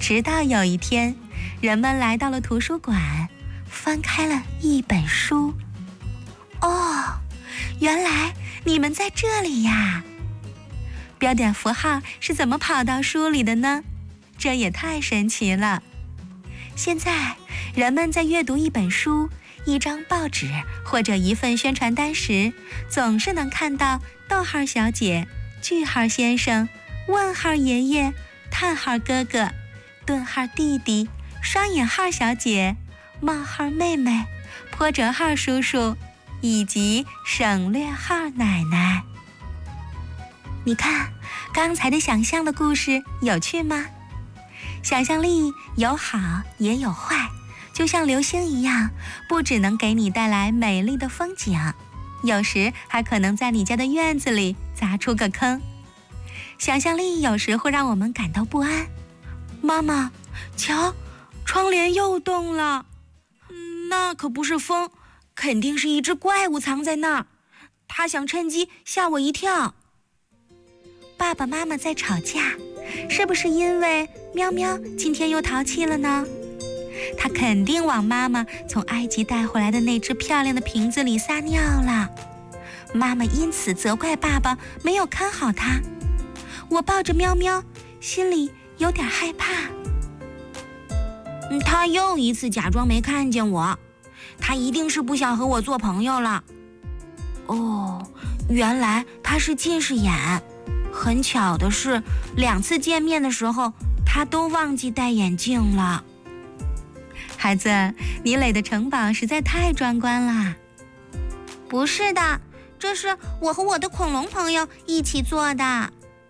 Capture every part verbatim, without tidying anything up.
直到有一天，人们来到了图书馆，翻开了一本书。哦，原来你们在这里呀！标点符号是怎么跑到书里的呢？这也太神奇了。现在，人们在阅读一本书、一张报纸或者一份宣传单时，总是能看到逗号小姐、句号先生、问号爷爷、叹号哥哥、顿号弟弟、双引号小姐、冒号妹妹、波折号叔叔以及省略号奶奶。你看，刚才的想象的故事有趣吗？想象力有好也有坏，就像流星一样，不只能给你带来美丽的风景，有时还可能在你家的院子里砸出个坑。想象力有时会让我们感到不安。妈妈，瞧，窗帘又动了。那可不是风，肯定是一只怪物藏在那儿，它想趁机吓我一跳。爸爸妈妈在吵架，是不是因为喵喵今天又淘气了呢？他肯定往妈妈从埃及带回来的那只漂亮的瓶子里撒尿了。妈妈因此责怪爸爸没有看好他。我抱着喵喵，心里有点害怕。他又一次假装没看见我，他一定是不想和我做朋友了。哦，原来他是近视眼。很巧的是，两次见面的时候，他都忘记戴眼镜了。孩子，你垒的城堡实在太壮观了。不是的，这是我和我的恐龙朋友一起做的。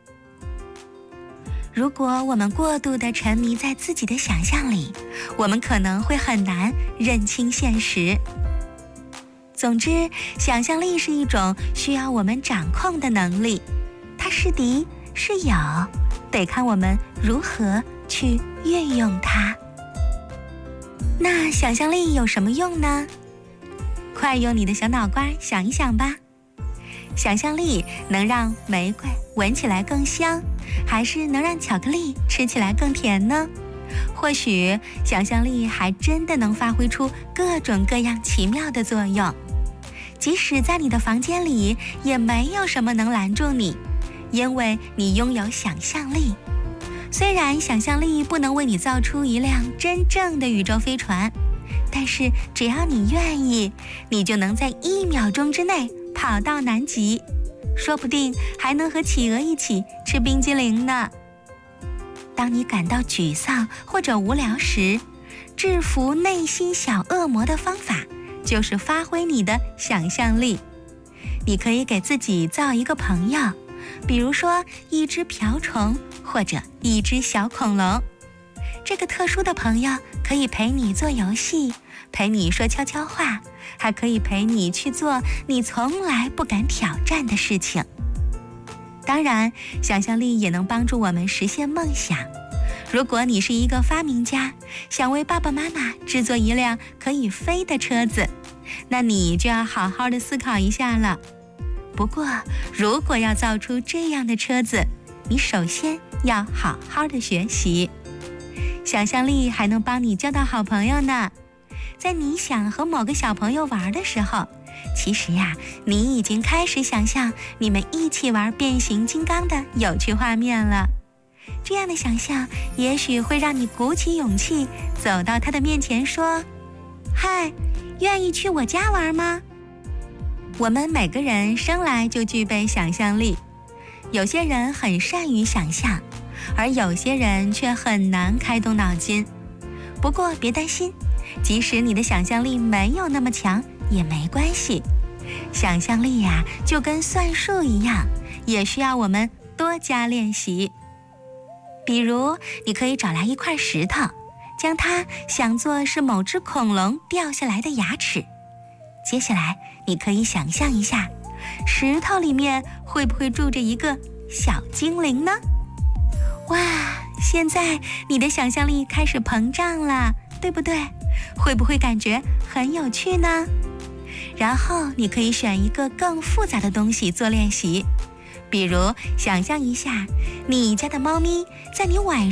如果我们过度地沉迷在自己的想象里，我们可能会很难认清现实。总之，想象力是一种需要我们掌控的能力，它是敌是友，得看我们如何去运用它。那想象力有什么用呢？快用你的小脑瓜想一想吧。想象力能让玫瑰闻起来更香，还是能让巧克力吃起来更甜呢？或许想象力还真的能发挥出各种各样奇妙的作用。即使在你的房间里，也没有什么能拦住你，因为你拥有想象力。虽然想象力不能为你造出一辆真正的宇宙飞船，但是只要你愿意，你就能在一秒钟之内跑到南极，说不定还能和企鹅一起吃冰激凌呢。当你感到沮丧或者无聊时，制服内心小恶魔的方法就是发挥你的想象力。你可以给自己造一个朋友，比如说一只瓢虫或者一只小恐龙。这个特殊的朋友可以陪你做游戏，陪你说悄悄话，还可以陪你去做你从来不敢挑战的事情。当然，想象力也能帮助我们实现梦想。如果你是一个发明家，想为爸爸妈妈制作一辆可以飞的车子，那你就要好好的思考一下了。不过，如果要造出这样的车子，你首先要好好的学习。想象力还能帮你交到好朋友呢。在你想和某个小朋友玩的时候，其实呀，你已经开始想象你们一起玩变形金刚的有趣画面了。这样的想象也许会让你鼓起勇气走到他的面前说：嗨，愿意去我家玩吗？我们每个人生来就具备想象力，有些人很善于想象，而有些人却很难开动脑筋。不过别担心，即使你的想象力没有那么强也没关系。想象力呀，就跟算术一样，也需要我们多加练习。比如，你可以找来一块石头，将它想作是某只恐龙掉下来的牙齿。接下来，你可以想象一下，石头里面会不会住着一个小精灵呢？哇，现在你的想象力开始膨胀了，对不对？会不会感觉很有趣呢？然后你可以选一个更复杂的东西做练习，比如想象一下，你家的猫咪在你晚